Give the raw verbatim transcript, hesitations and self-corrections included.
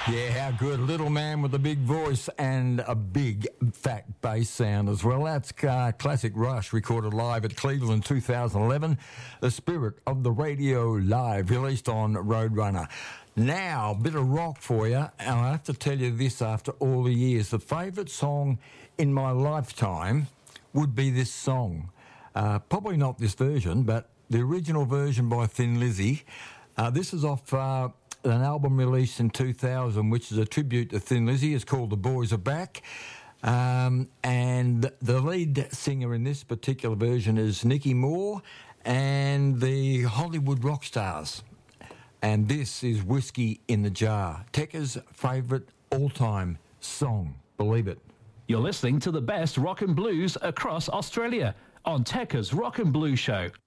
Yeah, how good. Little man with a big voice and a big fat bass sound as well. That's uh, Classic Rush, recorded live at Cleveland two thousand eleven. The Spirit of the Radio live, released on Roadrunner. Now, a bit of rock for you, and I have to tell you this after all the years. The favourite song in my lifetime would be this song. Uh, probably not this version, but the original version by Thin Lizzy. Uh, this is off... Uh, an album released in two thousand, which is a tribute to Thin Lizzy. It's called The Boys Are Back. Um, and the lead singer in this particular version is Nicky Moore and the Hollywood rock stars. And this is Whiskey in the Jar, Tekka's favourite all-time song. Believe it. You're listening to the best rock and blues across Australia on Tekka's Rock and Blues Show.